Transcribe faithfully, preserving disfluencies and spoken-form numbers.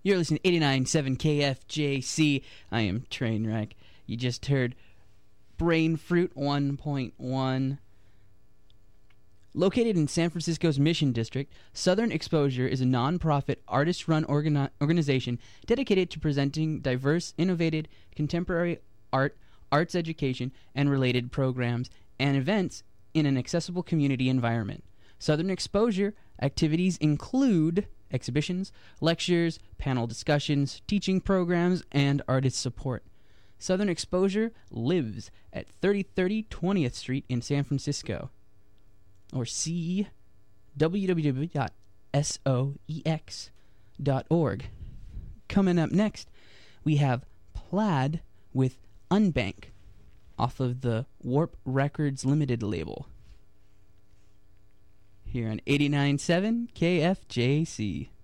You're listening to eighty-nine point seven K F J C. I am Trainwreck. You just heard Brain Fruit one point one. Located in San Francisco's Mission District, Southern Exposure is a non-profit, artist-run organi- organization dedicated to presenting diverse, innovative, contemporary art, arts education, and related programs and events in an accessible community environment. Southern Exposure activities include exhibitions, lectures, panel discussions, teaching programs, and artist support. Southern Exposure lives at thirty thirty twentieth Street in San Francisco. Or see w w w dot soex dot org. Coming up next, we have Plaid with Unbank off of the Warp Records Limited label. Here on eighty-nine point seven K F J C.